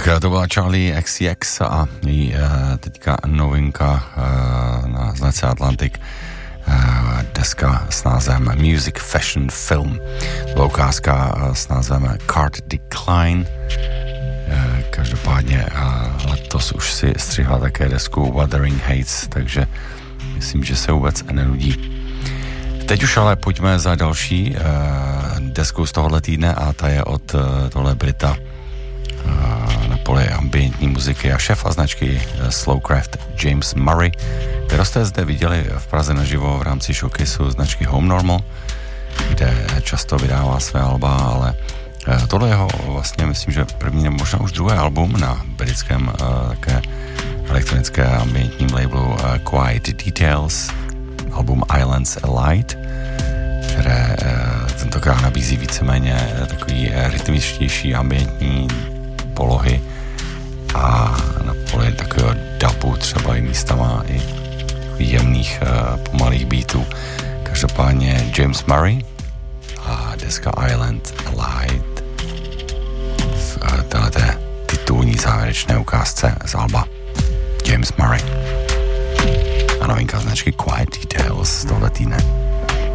Tak to byla Charlie XCX a její teďka novinka na značce Atlantic, deska s názvem Music Fashion Film. Byla ukázka s názvem Card Decline. Každopádně letos už si střihla také desku Wuthering Heights, takže myslím, že se vůbec nenudí. Teď už ale pojďme za další deskou z tohohle týdne a ta je od tohle Brita na poli ambientní muziky a šéfa značky Slowcraft James Murray, kterou jste zde viděli v Praze naživo v rámci showcaseu značky Home Normal, kde často vydává své alba, ale tohle jeho vlastně myslím, že první nebo možná už druhé album na britském také elektronické ambientním labelu Quiet Details, album Islands Alight, které tentokrát nabízí víceméně takový rytmičtější ambientní polohy a na poli takového dubu třeba i místama i jemných pomalých beatů. Každopádně James Murray a deska Island Alight v této titulní závěrečné ukázce z alba James Murray a novinka značky Quiet Details z tohle týdne.